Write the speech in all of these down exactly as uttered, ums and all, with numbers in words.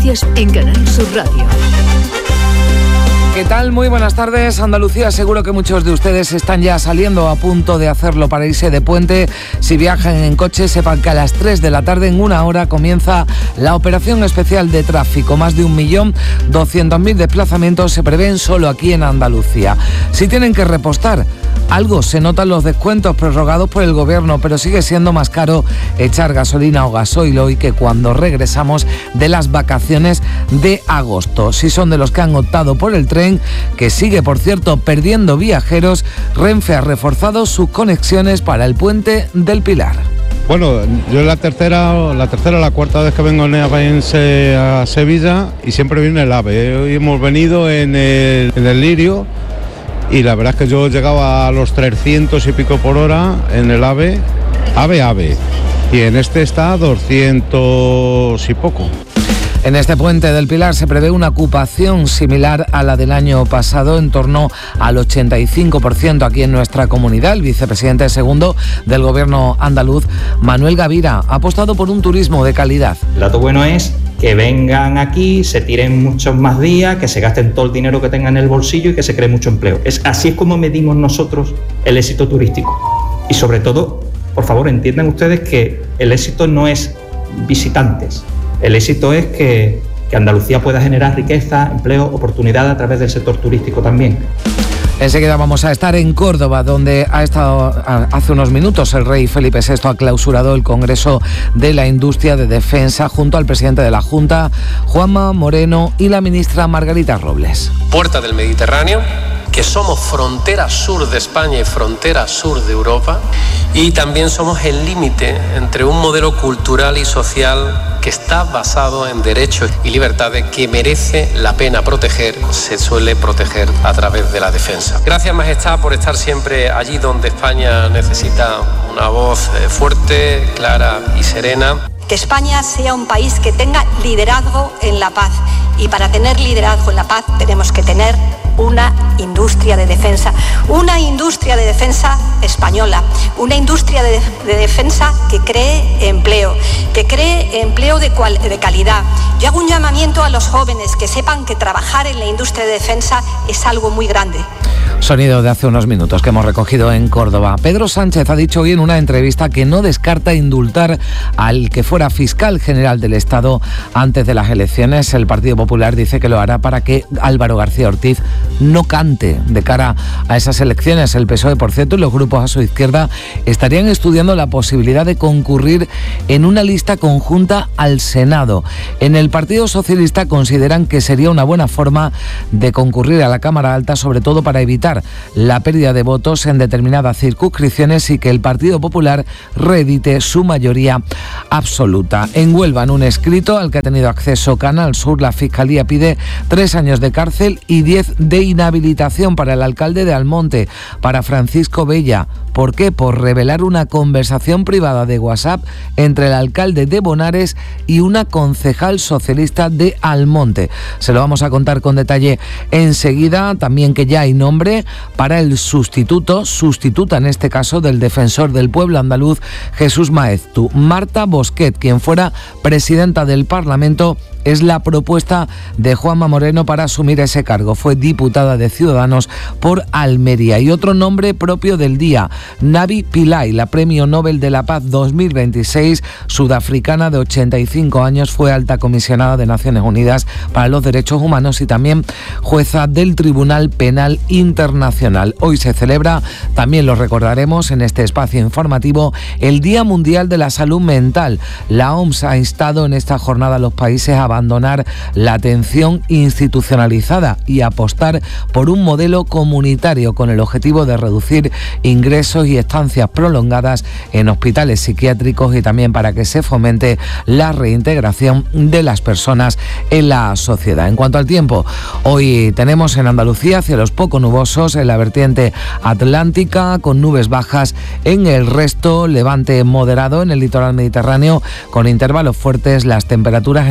noticias en Canal Sur Radio. ¿Qué tal? Muy buenas tardes. Andalucía, seguro que muchos de ustedes están ya saliendo, a punto de hacerlo para irse de puente. Si viajan en coche, sepan que a las tres de la tarde, en una hora, comienza la operación especial de tráfico. Más de un millón doscientos mil desplazamientos se prevén solo aquí en Andalucía. Si tienen que repostar, algo se notan los descuentos prorrogados por el gobierno, pero sigue siendo más caro echar gasolina o gasoil hoy que cuando regresamos de las vacaciones de agosto. Si son de los que han optado por el tren, que sigue, por cierto, perdiendo viajeros, Renfe ha reforzado sus conexiones para el puente del Pilar. Bueno, yo es la tercera, la tercera o la cuarta vez que vengo en AVE a Sevilla y siempre viene el AVE. Hoy hemos venido en el, en el Lirio y la verdad es que yo llegaba a los trescientos y pico por hora en el AVE, AVE, AVE. Y en este está a doscientos y poco. En este puente del Pilar se prevé una ocupación similar a la del año pasado, en torno al ochenta y cinco por ciento aquí en nuestra comunidad. El vicepresidente segundo del gobierno andaluz, Manuel Gavira, ha apostado por un turismo de calidad. El dato bueno es que vengan aquí, se tiren muchos más días, que se gasten todo el dinero que tengan en el bolsillo y que se cree mucho empleo. Es, así es como medimos nosotros el éxito turístico. Y sobre todo, por favor, entiendan ustedes que el éxito no es visitantes. El éxito es que, que Andalucía pueda generar riqueza, empleo, oportunidad a través del sector turístico también. Enseguida vamos a estar en Córdoba, donde ha estado hace unos minutos el rey Felipe sexto ha clausurado el Congreso de la Industria de Defensa junto al presidente de la Junta, Juanma Moreno, y la ministra Margarita Robles. Puerta del Mediterráneo, que somos frontera sur de España y frontera sur de Europa, y también somos el límite entre un modelo cultural y social que está basado en derechos y libertades que merece la pena proteger, se suele proteger a través de la defensa. Gracias, Majestad, por estar siempre allí donde España necesita una voz fuerte, clara y serena. Que España sea un país que tenga liderazgo en la paz, y para tener liderazgo en la paz tenemos que tener una industria de defensa, una industria de defensa española, una industria de, de defensa que cree empleo, que cree empleo de, cual, de calidad. Yo hago un llamamiento a los jóvenes que sepan que trabajar en la industria de defensa es algo muy grande. Sonido de hace unos minutos que hemos recogido en Córdoba. Pedro Sánchez ha dicho hoy en una entrevista que no descarta indultar al que fuera fiscal general del Estado antes de las elecciones. El Partido Popular dice que lo hará para que Álvaro García Ortiz no cante de cara a esas elecciones. El P S O E, por cierto, y los grupos a su izquierda estarían estudiando la posibilidad de concurrir en una lista conjunta al Senado. En el Partido Socialista consideran que sería una buena forma de concurrir a la Cámara Alta, sobre todo para evitar la pérdida de votos en determinadas circunscripciones y que el Partido Popular reedite su mayoría absoluta. En Huelva, en un escrito al que ha tenido acceso Canal Sur, la Fiscalía pide tres años de cárcel y diez de inhabilitación para el alcalde de Almonte, para Francisco Bella. ¿Por qué? Por revelar una conversación privada de WhatsApp entre el alcalde de Bonares y una concejal socialista de Almonte. Se lo vamos a contar con detalle enseguida. También que ya hay nombre para el sustituto, sustituta en este caso, del defensor del pueblo andaluz, Jesús Maeztu. Marta Bosquet, quien fuera presidenta del Parlamento, es la propuesta de Juanma Moreno para asumir ese cargo. Fue diputada de Ciudadanos por Almería. Y otro nombre propio del día, Navi Pillay, la Premio Nobel de la Paz dos mil veintiséis, sudafricana de ochenta y cinco años, fue alta comisionada de Naciones Unidas para los Derechos Humanos y también jueza del Tribunal Penal Internacional. Hoy se celebra, también lo recordaremos en este espacio informativo, el Día Mundial de la Salud Mental. La O M S ha instado en esta jornada a los países a abandonar la atención institucionalizada y apostar por un modelo comunitario con el objetivo de reducir ingresos y estancias prolongadas en hospitales psiquiátricos y también para que se fomente la reintegración de las personas en la sociedad. En cuanto al tiempo, hoy tenemos en Andalucía cielos poco nubosos en la vertiente atlántica con nubes bajas en el resto, levante moderado en el litoral mediterráneo con intervalos fuertes, las temperaturas en descenso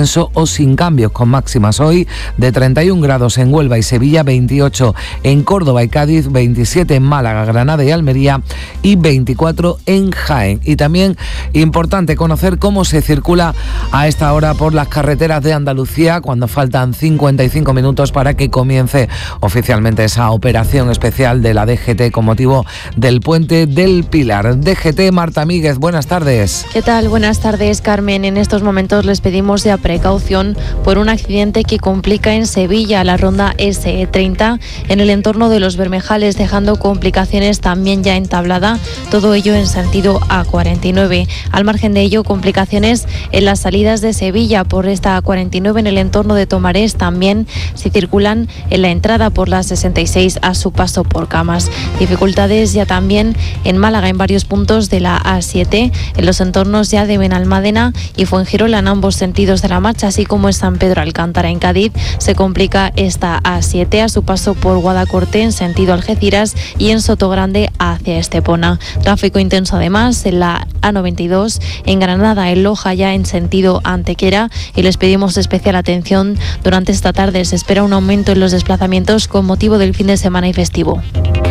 descenso o sin cambios, con máximas hoy de treinta y un grados en Huelva y Sevilla, veintiocho en Córdoba y Cádiz, veintisiete en Málaga, Granada y Almería y veinticuatro en Jaén. Y también importante conocer cómo se circula a esta hora por las carreteras de Andalucía cuando faltan cincuenta y cinco minutos para que comience oficialmente esa operación especial de la D G T con motivo del puente del Pilar. D G T, Marta Míguez, buenas tardes. ¿Qué tal? Buenas tardes, Carmen. En estos momentos les pedimos ya precaución por un accidente que complica en Sevilla la ronda ese e treinta en el entorno de Los Bermejales, dejando complicaciones también ya entablada, todo ello en sentido A cuarenta y nueve. Al margen de ello, complicaciones en las salidas de Sevilla por esta A cuarenta y nueve en el entorno de Tomarés, también se circulan en la entrada por la sesenta y seis a su paso por Camas. Dificultades ya también en Málaga en varios puntos de la A siete, en los entornos ya de Benalmádena y Fuengirola en ambos sentidos de la marcha, así como en San Pedro Alcántara. En Cádiz se complica esta A siete a su paso por Guadacorte en sentido Algeciras y en Sotogrande hacia Estepona. Tráfico intenso además en la A noventa y dos, en Granada, en Loja ya en sentido Antequera, y les pedimos especial atención durante esta tarde. Se espera un aumento en los desplazamientos con motivo del fin de semana y festivo.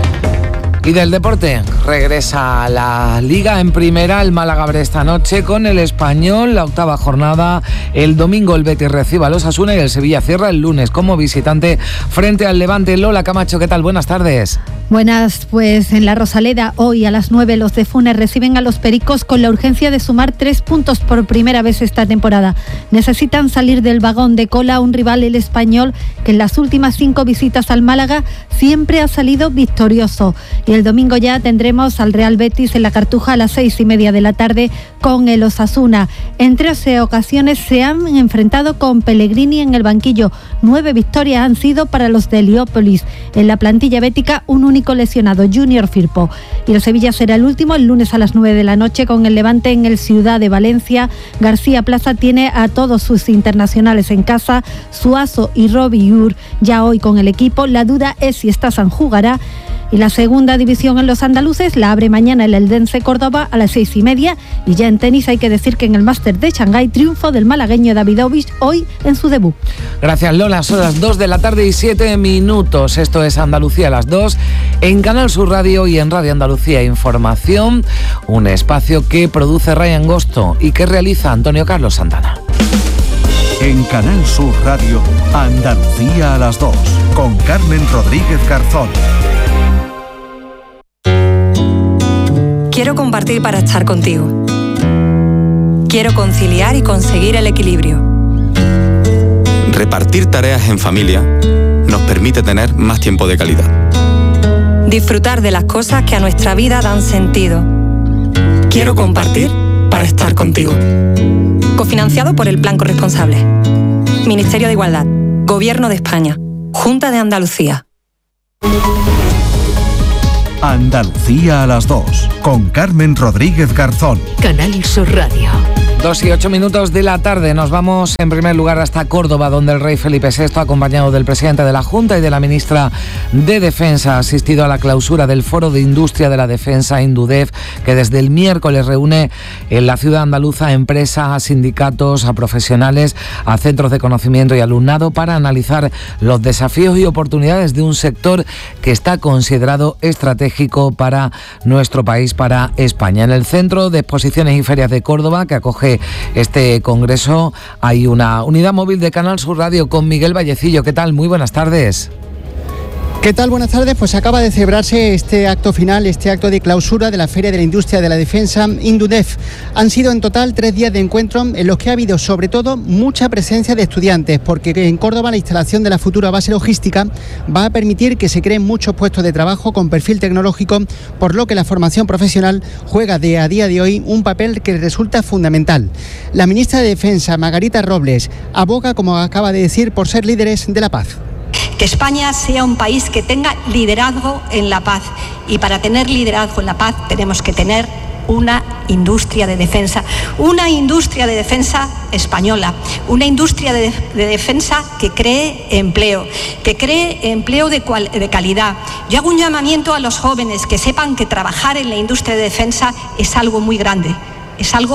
Y del deporte, regresa a la Liga en primera, el Málaga abre esta noche con el Español, la octava jornada. El domingo el Betis recibe a los Osasuna y el Sevilla cierra el lunes como visitante frente al Levante. Lola Camacho, ¿qué tal? Buenas tardes. Buenas, pues en la Rosaleda hoy a las nueve los de Funes reciben a los Pericos con la urgencia de sumar tres puntos por primera vez esta temporada. Necesitan salir del vagón de cola, un rival, el Español, que en las últimas cinco visitas al Málaga siempre ha salido victorioso. Y el domingo ya tendremos al Real Betis en la Cartuja a las seis y media de la tarde con el Osasuna. En trece ocasiones se han enfrentado con Pellegrini en el banquillo. Nueve victorias han sido para los de Heliópolis. En la plantilla bética, un único lesionado, Junior Firpo. Y el Sevilla será el último el lunes a las nueve de la noche con el Levante en el Ciudad de Valencia. García Plaza tiene a todos sus internacionales en casa. Suazo y Robbie Ur ya hoy con el equipo. La duda es si Stasan jugará. Y la segunda división en los andaluces la abre mañana el Eldense Córdoba a las seis y media. Y ya en tenis hay que decir que en el Máster de Shanghái triunfo del malagueño Davidovich hoy en su debut. Gracias, Lola. Son las dos de la tarde y siete minutos. Esto es Andalucía a las dos en Canal Sur Radio y en Radio Andalucía Información. Un espacio que produce Ryan Gosto y que realiza Antonio Carlos Santana. En Canal Sur Radio, Andalucía a las dos, con Carmen Rodríguez Garzón. Quiero compartir para estar contigo. Quiero conciliar y conseguir el equilibrio. Repartir tareas en familia nos permite tener más tiempo de calidad. Disfrutar de las cosas que a nuestra vida dan sentido. Quiero compartir para estar contigo. Cofinanciado por el Plan Corresponsable. Ministerio de Igualdad. Gobierno de España. Junta de Andalucía. Andalucía a las dos, con Carmen Rodríguez Garzón. Canal Sur Radio. Dos y ocho minutos de la tarde. Nos vamos en primer lugar hasta Córdoba, donde el rey Felipe sexto, acompañado del presidente de la Junta y de la ministra de Defensa, ha asistido a la clausura del Foro de Industria de la Defensa, Indudef, que desde el miércoles reúne en la ciudad andaluza a empresas, a sindicatos, a profesionales, a centros de conocimiento y alumnado para analizar los desafíos y oportunidades de un sector que está considerado estratégico para nuestro país, para España. En el Centro de Exposiciones y Ferias de Córdoba, que acoge este congreso, hay una unidad móvil de Canal Sur Radio con Miguel Vallecillo. ¿Qué tal? Muy buenas tardes. ¿Qué tal? Buenas tardes. Pues acaba de celebrarse este acto final, este acto de clausura de la Feria de la Industria de la Defensa, Indudef. Han sido en total tres días de encuentro en los que ha habido sobre todo mucha presencia de estudiantes, porque en Córdoba la instalación de la futura base logística va a permitir que se creen muchos puestos de trabajo con perfil tecnológico, por lo que la formación profesional juega de a día de hoy un papel que resulta fundamental. La ministra de Defensa, Margarita Robles, aboga, como acaba de decir, por ser líderes de la paz. Que España sea un país que tenga liderazgo en la paz. Y para tener liderazgo en la paz tenemos que tener una industria de defensa, una industria de defensa española, una industria de, de defensa que cree empleo, que cree empleo de, cual, de calidad. Yo hago un llamamiento a los jóvenes que sepan que trabajar en la industria de defensa es algo muy grande, es algo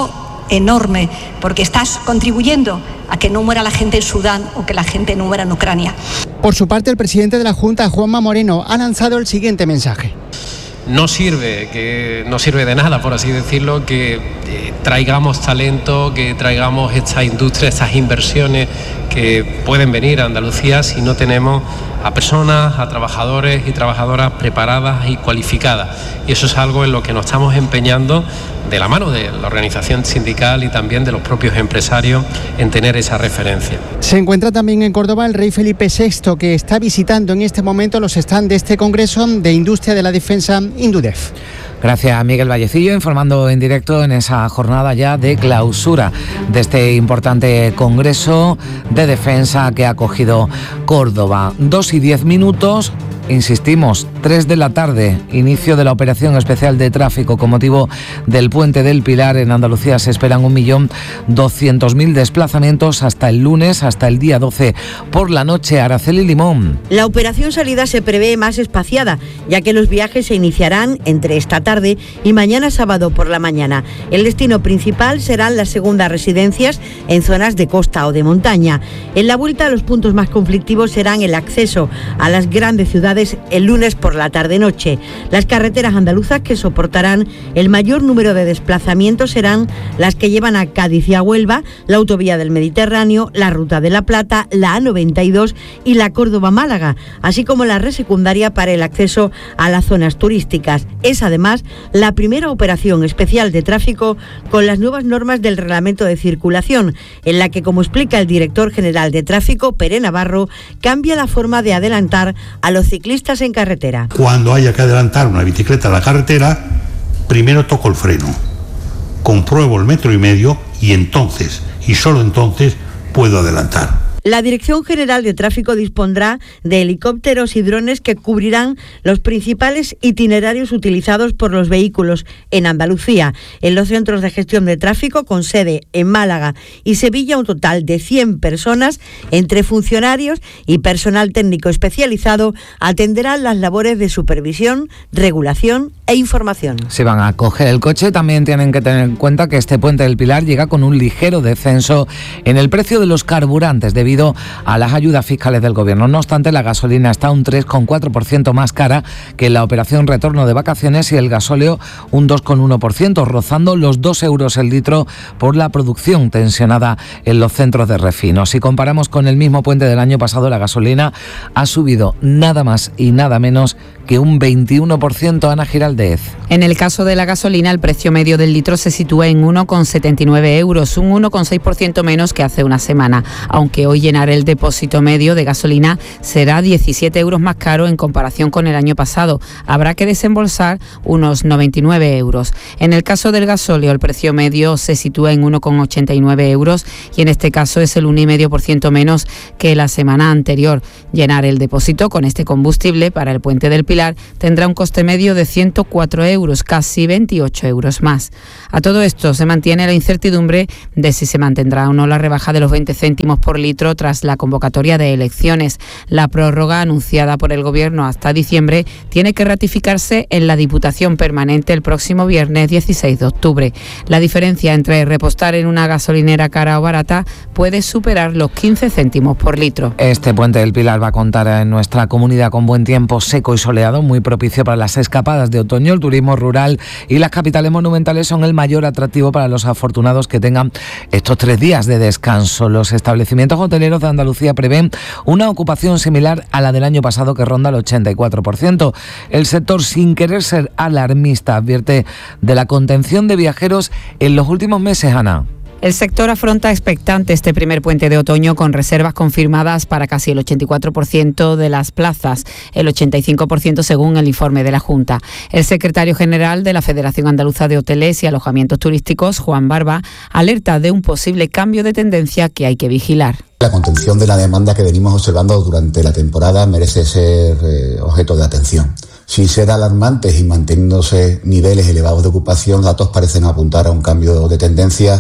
enorme, porque estás contribuyendo a que no muera la gente en Sudán o que la gente no muera en Ucrania. Por su parte, el presidente de la Junta, Juanma Moreno, ha lanzado el siguiente mensaje. No sirve, que no sirve de nada, por así decirlo, que eh, traigamos talento, que traigamos esta industria, estas inversiones que pueden venir a Andalucía si no tenemos a personas, a trabajadores y trabajadoras preparadas y cualificadas. Y eso es algo en lo que nos estamos empeñando de la mano de la organización sindical y también de los propios empresarios en tener esa referencia. Se encuentra también en Córdoba el rey Felipe sexto, que está visitando en este momento los stands de este Congreso de Industria de la Defensa Indudef. Gracias a Miguel Vallecillo, informando en directo en esa jornada ya de clausura de este importante Congreso de Defensa que ha acogido Córdoba. Dos y diez minutos. Insistimos, tres de la tarde, inicio de la operación especial de tráfico con motivo del Puente del Pilar. En Andalucía se esperan un millón doscientos mil desplazamientos hasta el lunes, hasta el día doce por la noche. Araceli Limón. La operación salida se prevé más espaciada, ya que los viajes se iniciarán entre esta tarde y mañana sábado por la mañana. El destino principal serán las segundas residencias en zonas de costa o de montaña. En la vuelta, los puntos más conflictivos serán el acceso a las grandes ciudades el lunes por la tarde-noche. Las carreteras andaluzas que soportarán el mayor número de desplazamientos serán las que llevan a Cádiz y a Huelva, la autovía del Mediterráneo, la Ruta de la Plata, la A noventa y dos y la Córdoba-Málaga, así como la red secundaria para el acceso a las zonas turísticas. Es además la primera operación especial de tráfico con las nuevas normas del Reglamento de Circulación, en la que, como explica el director general de Tráfico, Pere Navarro, cambia la forma de adelantar a los ciclistas en carretera. Cuando haya que adelantar una bicicleta a la carretera, primero toco el freno, compruebo el metro y medio y entonces, y solo entonces, puedo adelantar. La Dirección General de Tráfico dispondrá de helicópteros y drones que cubrirán los principales itinerarios utilizados por los vehículos en Andalucía. En los centros de gestión de tráfico, con sede en Málaga y Sevilla, un total de cien personas, entre funcionarios y personal técnico especializado, atenderán las labores de supervisión, regulación e información. Si van a coger el coche, también tienen que tener en cuenta que este Puente del Pilar llega con un ligero descenso en el precio de los carburantes debido a las ayudas fiscales del Gobierno. No obstante, la gasolina está un tres coma cuatro por ciento más cara que en la operación retorno de vacaciones y el gasóleo un dos coma uno por ciento, rozando los dos euros el litro por la producción tensionada en los centros de refino. Si comparamos con el mismo puente del año pasado, la gasolina ha subido nada más y nada menos que un veintiuno por ciento. Ana Giraldez. En el caso de la gasolina, el precio medio del litro se sitúa en uno coma setenta y nueve euros, un uno coma seis por ciento menos que hace una semana, aunque hoy llenar el depósito medio de gasolina será diecisiete euros más caro en comparación con el año pasado. Habrá que desembolsar unos noventa y nueve euros. En el caso del gasóleo, el precio medio se sitúa en uno coma ochenta y nueve euros y en este caso es el uno coma cinco por ciento menos que la semana anterior. Llenar el depósito con este combustible para el Puente del Pilar tendrá un coste medio de ciento cuatro euros, casi veintiocho euros más. A todo esto se mantiene la incertidumbre de si se mantendrá o no la rebaja de los veinte céntimos por litro tras la convocatoria de elecciones. La prórroga anunciada por el Gobierno hasta diciembre tiene que ratificarse en la Diputación Permanente el próximo viernes dieciséis de octubre. La diferencia entre repostar en una gasolinera cara o barata puede superar los quince céntimos por litro. Este Puente del Pilar va a contar en nuestra comunidad con buen tiempo seco y soleado, muy propicio para las escapadas de otoño. El turismo rural y las capitales monumentales son el mayor atractivo para los afortunados que tengan estos tres días de descanso. Los establecimientos hoteleros de Andalucía prevén una ocupación similar a la del año pasado, que ronda el ochenta y cuatro por ciento. El sector, sin querer ser alarmista, advierte de la contención de viajeros en los últimos meses, Ana. El sector afronta expectante este primer puente de otoño con reservas confirmadas para casi el ochenta y cuatro por ciento de las plazas, el ochenta y cinco por ciento según el informe de la Junta. El secretario general de la Federación Andaluza de Hoteles y Alojamientos Turísticos, Juan Barba, alerta de un posible cambio de tendencia que hay que vigilar. La contención de la demanda que venimos observando durante la temporada merece ser eh, objeto de atención. Sin ser alarmantes y manteniéndose niveles elevados de ocupación, datos parecen apuntar a un cambio de tendencia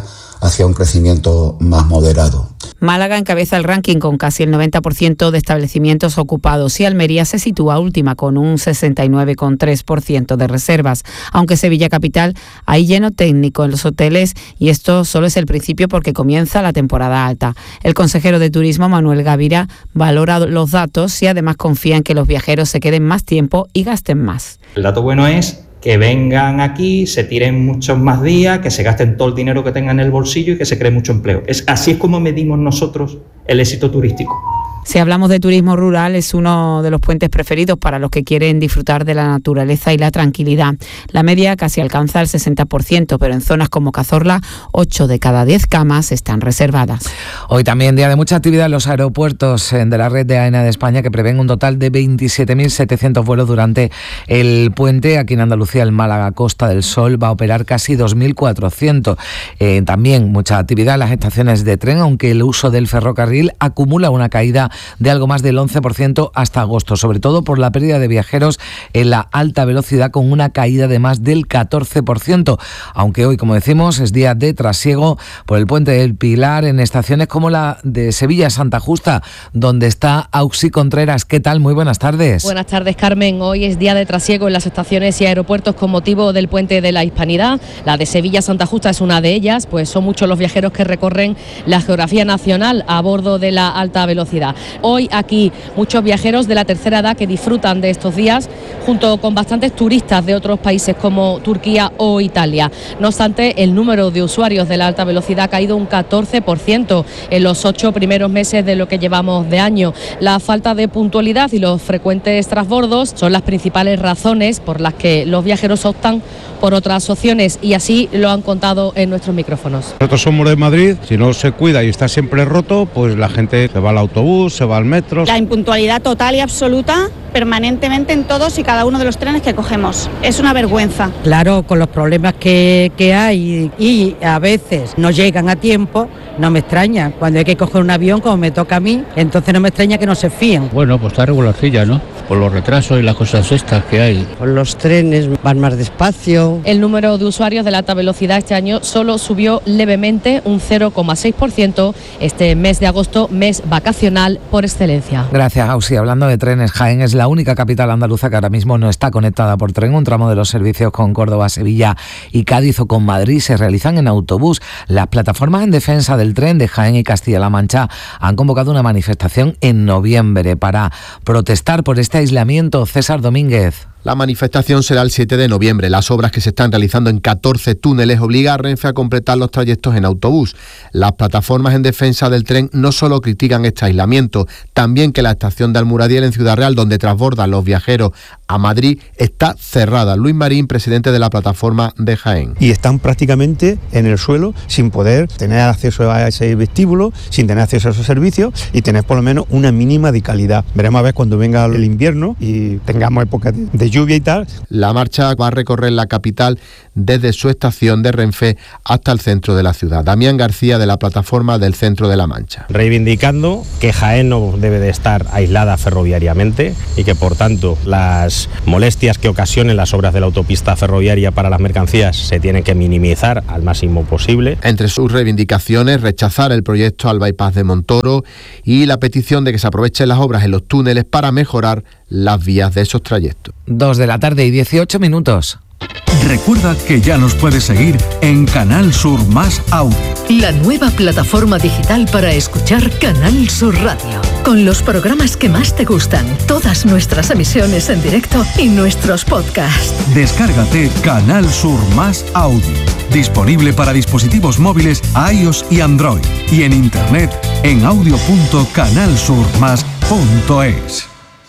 hacia un crecimiento más moderado. Málaga encabeza el ranking con casi el noventa por ciento de establecimientos ocupados y Almería se sitúa última con un sesenta y nueve coma tres por ciento de reservas. Aunque Sevilla Capital hay lleno técnico en los hoteles y esto solo es el principio porque comienza la temporada alta. El consejero de Turismo, Manuel Gavira, valora los datos y además confía en que los viajeros se queden más tiempo y gasten más. El dato bueno es que vengan aquí, se tiren muchos más días, que se gasten todo el dinero que tengan en el bolsillo y que se cree mucho empleo. Es, así es como medimos nosotros el éxito turístico. Si hablamos de turismo rural, es uno de los puentes preferidos para los que quieren disfrutar de la naturaleza y la tranquilidad. La media casi alcanza el sesenta por ciento, pero en zonas como Cazorla, ocho de cada diez camas están reservadas. Hoy también día de mucha actividad en los aeropuertos de la red de AENA de España, que prevén un total de veintisiete mil setecientos vuelos durante el puente. Aquí en Andalucía, el Málaga Costa del Sol va a operar casi dos mil cuatrocientos. Eh, también mucha actividad en las estaciones de tren, aunque el uso del ferrocarril acumula una caída de algo más del once por ciento hasta agosto, sobre todo por la pérdida de viajeros en la alta velocidad, con una caída de más del catorce por ciento, aunque hoy, como decimos, es día de trasiego por el Puente del Pilar en estaciones como la de Sevilla Santa Justa, donde está Auxi Contreras. ¿Qué tal? Muy buenas tardes. Buenas tardes, Carmen. Hoy es día de trasiego en las estaciones y aeropuertos con motivo del Puente de la Hispanidad. La de Sevilla Santa Justa es una de ellas, pues son muchos los viajeros que recorren la geografía nacional a bordo de la alta velocidad. Hoy aquí muchos viajeros de la tercera edad que disfrutan de estos días, junto con bastantes turistas de otros países como Turquía o Italia. No obstante, el número de usuarios de la alta velocidad ha caído un catorce por ciento en los ocho primeros meses de lo que llevamos de año. La falta de puntualidad y los frecuentes trasbordos son las principales razones por las que los viajeros optan por otras opciones, y así lo han contado en nuestros micrófonos. Nosotros somos de Madrid, si no se cuida y está siempre roto, pues la gente se va al autobús, se va al metro. La impuntualidad total y absoluta permanentemente en todos y cada uno de los trenes que cogemos. Es una vergüenza. Claro, con los problemas que, que hay y a veces no llegan a tiempo, no me extraña. Cuando hay que coger un avión, como me toca a mí, entonces no me extraña que no se fíen. Bueno, pues está regularcilla, ¿no? Por los retrasos y las cosas estas que hay. Pues los trenes van más despacio. El número de usuarios de la alta velocidad este año solo subió levemente, un cero coma seis por ciento, este mes de agosto, mes vacacional por excelencia. Gracias, Ausi. Hablando de trenes, Jaén es la única capital andaluza que ahora mismo no está conectada por tren. Un tramo de los servicios con Córdoba, Sevilla y Cádiz o con Madrid se realizan en autobús. Las plataformas en defensa del tren de Jaén y Castilla-La Mancha han convocado una manifestación en noviembre para protestar por este aislamiento. César Domínguez. La manifestación será el siete de noviembre. Las obras que se están realizando en catorce túneles obligan a Renfe a completar los trayectos en autobús. Las plataformas en defensa del tren no solo critican este aislamiento, también que la estación de Almuradiel en Ciudad Real, donde transbordan los viajeros a Madrid, está cerrada. Luis Marín, presidente de la plataforma de Jaén. Y están prácticamente en el suelo sin poder tener acceso a ese vestíbulo, sin tener acceso a esos servicios y tener por lo menos una mínima de calidad. Veremos a ver cuando venga el invierno y tengamos épocas de, de lluvia y tal. La marcha va a recorrer la capital desde su estación de Renfe hasta el centro de la ciudad. Damián García, de la plataforma del Centro de la Mancha. Reivindicando que Jaén no debe de estar aislada ferroviariamente y que por tanto las molestias que ocasionen las obras de la autopista ferroviaria para las mercancías se tienen que minimizar al máximo posible. Entre sus reivindicaciones, rechazar el proyecto al bypass de Montoro y la petición de que se aprovechen las obras en los túneles para mejorar las vías de esos trayectos. Dos de la tarde y dieciocho minutos. Recuerda que ya nos puedes seguir en Canal Sur Más Audio. La nueva plataforma digital para escuchar Canal Sur Radio. Con los programas que más te gustan, todas nuestras emisiones en directo y nuestros podcasts. Descárgate Canal Sur Más Audio. Disponible para dispositivos móviles iOS y Android. Y en internet en audio punto canal sur más punto es.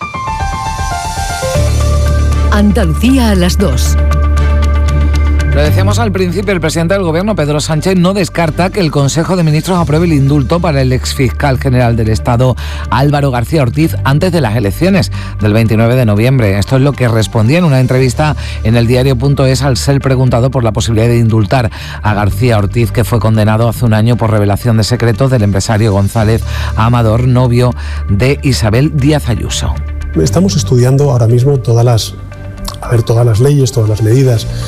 Andalucía a las dos. Lo decíamos al principio, el presidente del Gobierno, Pedro Sánchez, no descarta que el Consejo de Ministros apruebe el indulto para el exfiscal general del Estado, Álvaro García Ortiz, antes de las elecciones del veintinueve de noviembre. Esto es lo que respondía en una entrevista en el diario punto es al ser preguntado por la posibilidad de indultar a García Ortiz, que fue condenado hace un año por revelación de secretos del empresario González Amador, novio de Isabel Díaz Ayuso. Estamos estudiando ahora mismo todas las, a ver, todas las leyes, todas las medidas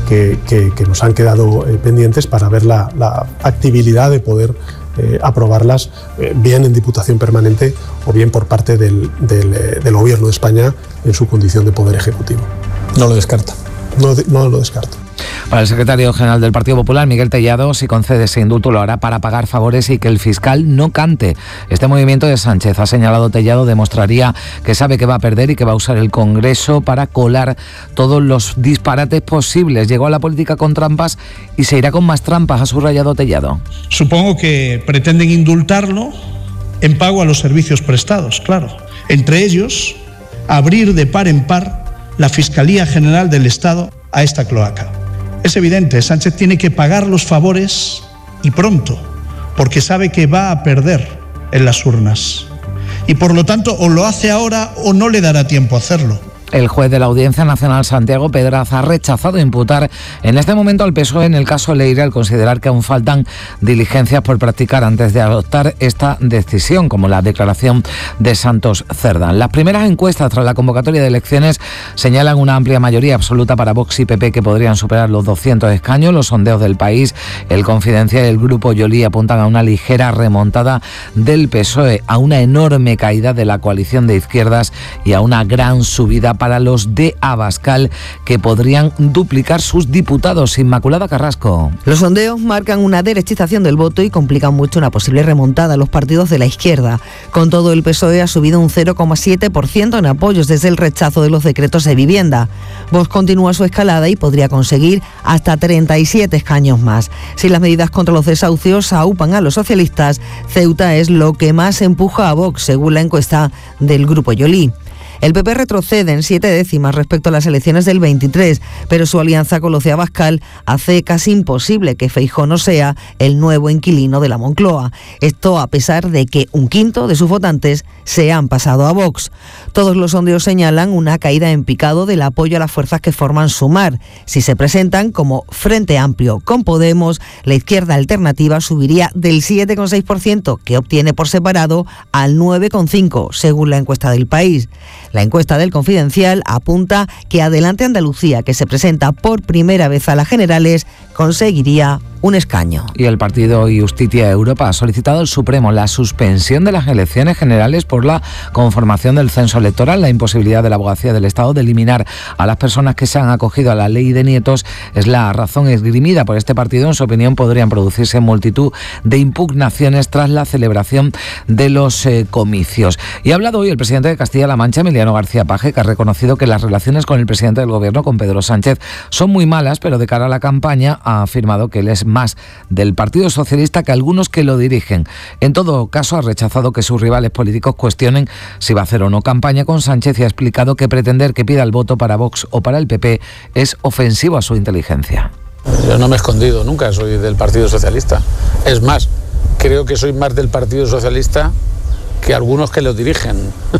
que, que, que nos han quedado eh, pendientes para ver la, la factibilidad de poder eh, aprobarlas eh, bien en Diputación Permanente o bien por parte del, del, eh, del Gobierno de España en su condición de Poder Ejecutivo. No lo descarta. No, no lo descarto. Para el secretario general del Partido Popular, Miguel Tellado, si concede ese indulto lo hará para pagar favores y que el fiscal no cante. Este movimiento de Sánchez, ha señalado Tellado, demostraría que sabe que va a perder y que va a usar el Congreso para colar todos los disparates posibles. Llegó a la política con trampas y se irá con más trampas, ha subrayado Tellado. Supongo que pretenden indultarlo en pago a los servicios prestados, claro. Entre ellos, abrir de par en par la Fiscalía General del Estado a esta cloaca. Es evidente, Sánchez tiene que pagar los favores y pronto, porque sabe que va a perder en las urnas. Y por lo tanto, o lo hace ahora o no le dará tiempo a hacerlo. El juez de la Audiencia Nacional, Santiago Pedraza, ha rechazado imputar en este momento al P S O E en el caso Leire al considerar que aún faltan diligencias por practicar antes de adoptar esta decisión, como la declaración de Santos Cerdán. Las primeras encuestas tras la convocatoria de elecciones señalan una amplia mayoría absoluta para Vox y P P que podrían superar los doscientos escaños. Los sondeos del País, El Confidencial y el Grupo Yoli apuntan a una ligera remontada del P S O E, a una enorme caída de la coalición de izquierdas y a una gran subida para los de Abascal, que podrían duplicar sus diputados. Inmaculada Carrasco. Los sondeos marcan una derechización del voto y complican mucho una posible remontada a los partidos de la izquierda. Con todo, el P S O E ha subido un cero coma siete por ciento en apoyos desde el rechazo de los decretos de vivienda. Vox continúa su escalada y podría conseguir hasta treinta y siete escaños más. Si las medidas contra los desahucios aupan a los socialistas, Ceuta es lo que más empuja a Vox, según la encuesta del Grupo Yoli. El P P retrocede en siete décimas respecto a las elecciones del veintitrés, pero su alianza con los de Abascal hace casi imposible que Feijóo no sea el nuevo inquilino de la Moncloa. Esto a pesar de que un quinto de sus votantes se han pasado a Vox. Todos los sondeos señalan una caída en picado del apoyo a las fuerzas que forman Sumar. Si se presentan como Frente Amplio con Podemos, la izquierda alternativa subiría del siete coma seis por ciento que obtiene por separado al nueve coma cinco por ciento, según la encuesta del País. La encuesta del Confidencial apunta que Adelante Andalucía, que se presenta por primera vez a las generales, conseguiría un escaño. Y el partido Justicia Europa ha solicitado al Supremo la suspensión de las elecciones generales por la conformación del censo electoral. La imposibilidad de la Abogacía del Estado de eliminar a las personas que se han acogido a la ley de nietos es la razón esgrimida por este partido. En su opinión, podrían producirse multitud de impugnaciones tras la celebración de los eh, comicios. Y ha hablado hoy el presidente de Castilla-La Mancha, Emiliano García Paje, que ha reconocido que las relaciones con el presidente del Gobierno, con Pedro Sánchez, son muy malas, pero de cara a la campaña ha afirmado que él es más del Partido Socialista que algunos que lo dirigen. En todo caso, ha rechazado que sus rivales políticos cuestionen si va a hacer o no campaña con Sánchez y ha explicado que pretender que pida el voto para Vox o para el P P es ofensivo a su inteligencia. Yo no me he escondido, nunca soy del Partido Socialista. Es más, creo que soy más del Partido Socialista que algunos que lo dirigen.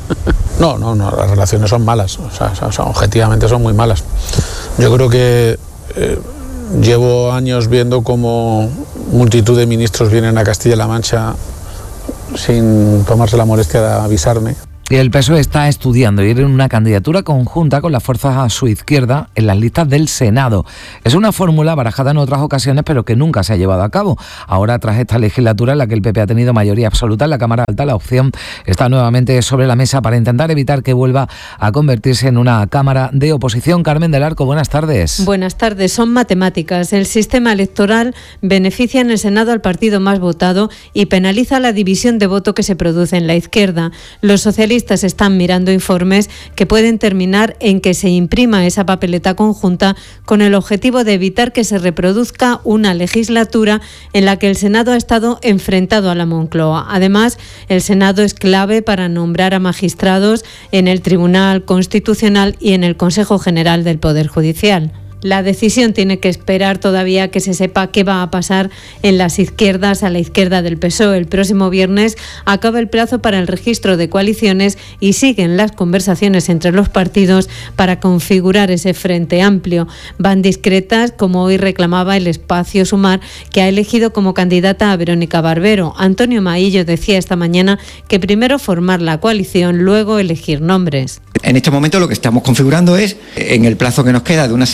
No, no, no, las relaciones son malas, o sea, o sea, objetivamente son muy malas. Yo creo que eh, llevo años viendo cómo multitud de ministros vienen a Castilla-La Mancha sin tomarse la molestia de avisarme. Y el P S O E está estudiando ir en una candidatura conjunta con las fuerzas a su izquierda en las listas del Senado. Es una fórmula barajada en otras ocasiones, pero que nunca se ha llevado a cabo. Ahora, tras esta legislatura en la que el P P ha tenido mayoría absoluta en la Cámara Alta, la opción está nuevamente sobre la mesa para intentar evitar que vuelva a convertirse en una Cámara de oposición. Carmen del Arco, buenas tardes. Buenas tardes. Son matemáticas. El sistema electoral beneficia en el Senado al partido más votado y penaliza la división de voto que se produce en la izquierda. Los socialistas están mirando informes que pueden terminar en que se imprima esa papeleta conjunta con el objetivo de evitar que se reproduzca una legislatura en la que el Senado ha estado enfrentado a la Moncloa. Además, el Senado es clave para nombrar a magistrados en el Tribunal Constitucional y en el Consejo General del Poder Judicial. La decisión tiene que esperar todavía que se sepa qué va a pasar en las izquierdas a la izquierda del P S O E. El próximo viernes acaba el plazo para el registro de coaliciones y siguen las conversaciones entre los partidos para configurar ese frente amplio. Van discretas, como hoy reclamaba el espacio Sumar, que ha elegido como candidata a Verónica Barbero. Antonio Maillo decía esta mañana que primero formar la coalición, luego elegir nombres. En este momento lo que estamos configurando es, en el plazo que nos queda de una semana justa,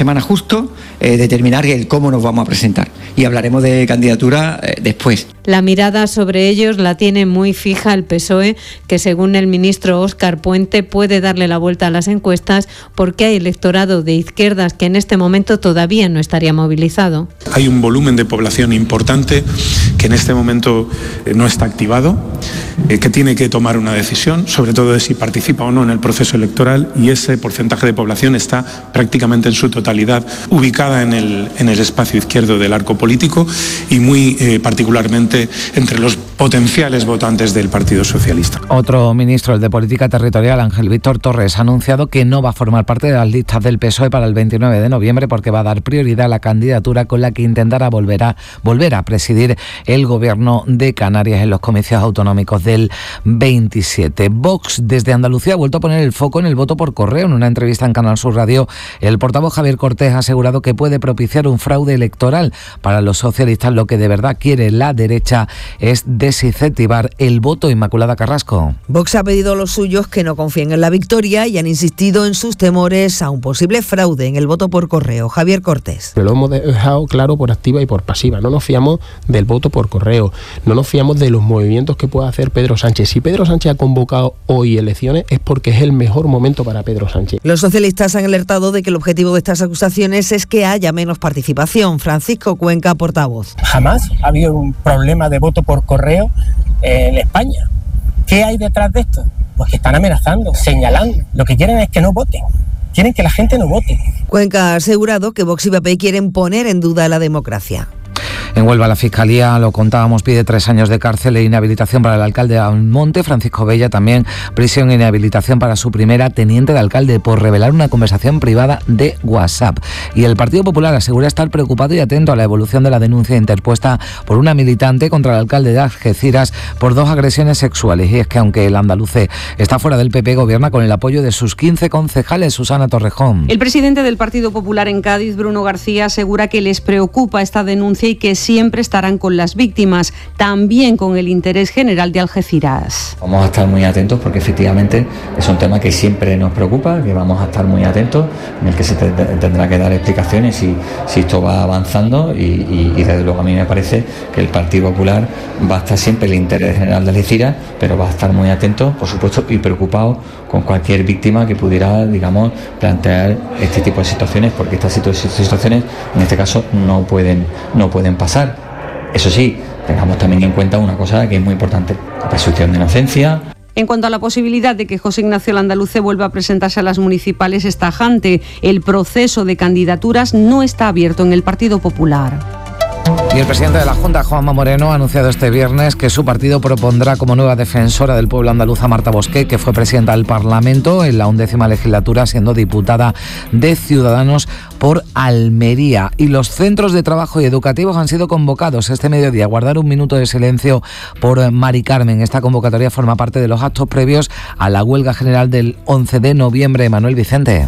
justo eh, determinar el cómo nos vamos a presentar. Y hablaremos de candidatura eh, después. La mirada sobre ellos la tiene muy fija el P S O E, que según el ministro Óscar Puente puede darle la vuelta a las encuestas porque hay electorado de izquierdas que en este momento todavía no estaría movilizado. Hay un volumen de población importante que en este momento no está activado, eh, que tiene que tomar una decisión, sobre todo de si participa o no en el proceso electoral, y ese porcentaje de población está prácticamente en su totalidad ubicada en el, en el espacio izquierdo del arco político y muy eh, particularmente entre los potenciales votantes del Partido Socialista. Otro ministro, el de Política Territorial, Ángel Víctor Torres, ha anunciado que no va a formar parte de las listas del P S O E para el veintinueve de noviembre porque va a dar prioridad a la candidatura con la que intentará volver a, volver a presidir el gobierno de Canarias en los comicios autonómicos del veintisiete. Vox desde Andalucía ha vuelto a poner el foco en el voto por correo. En una entrevista en Canal Sur Radio, el portavoz Javier Cortés ha asegurado que puede propiciar un fraude electoral. Para los socialistas, lo que de verdad quiere la derecha es desincentivar el voto. Inmaculada Carrasco. Vox ha pedido a los suyos que no confíen en la victoria y han insistido en sus temores a un posible fraude en el voto por correo. Javier Cortés. Lo hemos dejado claro por activa y por pasiva. No nos fiamos del voto por correo, no nos fiamos de los movimientos que pueda hacer Pedro Sánchez. Si Pedro Sánchez ha convocado hoy elecciones es porque es el mejor momento para Pedro Sánchez. Los socialistas han alertado de que el objetivo de estas acusaciones es que haya menos participación. Francisco Cuenca, portavoz. Jamás ha habido un problema de voto por correo en España. ¿Qué hay detrás de esto? Pues que están amenazando, señalando. Lo que quieren es que no voten. Quieren que la gente no vote. Cuenca ha asegurado que Vox y P P quieren poner en duda la democracia. En Huelva, la Fiscalía, lo contábamos, pide tres años de cárcel e inhabilitación para el alcalde de Almonte, Francisco Bella, también prisión e inhabilitación para su primera teniente de alcalde por revelar una conversación privada de WhatsApp. Y el Partido Popular asegura estar preocupado y atento a la evolución de la denuncia interpuesta por una militante contra el alcalde de Algeciras por dos agresiones sexuales. Y es que aunque el andaluce está fuera del P P, gobierna con el apoyo de sus quince concejales. Susana Torrejón. El presidente del Partido Popular en Cádiz, Bruno García, asegura que les preocupa esta denuncia y que siempre estarán con las víctimas, también con el interés general de Algeciras. Vamos a estar muy atentos porque efectivamente es un tema que siempre nos preocupa, que vamos a estar muy atentos, en el que se te, tendrá que dar explicaciones si, si esto va avanzando y, y, y desde luego a mí me parece que el Partido Popular va a estar siempre el interés general de Algeciras, pero va a estar muy atento, por supuesto, y preocupado con cualquier víctima que pudiera, digamos, plantear este tipo de situaciones, porque estas situaciones, en este caso, no pueden, no pueden pasar. Eso sí, tengamos también en cuenta una cosa que es muy importante, la presunción de inocencia. En cuanto a la posibilidad de que José Ignacio Landaluce vuelva a presentarse a las municipales, es tajante. El proceso de candidaturas no está abierto en el Partido Popular. Y el presidente de la Junta, Juanma Moreno, ha anunciado este viernes que su partido propondrá como nueva defensora del pueblo andaluz a Marta Bosqué, que fue presidenta del Parlamento en la undécima legislatura, siendo diputada de Ciudadanos por Almería. Y los centros de trabajo y educativos han sido convocados este mediodía a guardar un minuto de silencio por Mari Carmen. Esta convocatoria forma parte de los actos previos a la huelga general del once de noviembre. Manuel Vicente.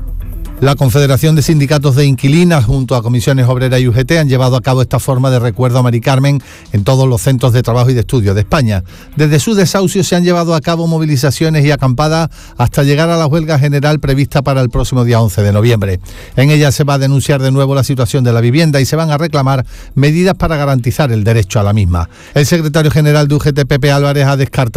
La Confederación de Sindicatos de Inquilinas junto a Comisiones Obreras y U G T han llevado a cabo esta forma de recuerdo a Mari Carmen en todos los centros de trabajo y de estudio de España. Desde su desahucio se han llevado a cabo movilizaciones y acampadas hasta llegar a la huelga general prevista para el próximo día once de noviembre. En ella se va a denunciar de nuevo la situación de la vivienda y se van a reclamar medidas para garantizar el derecho a la misma. El secretario general de U G T, Pepe Álvarez, ha descartado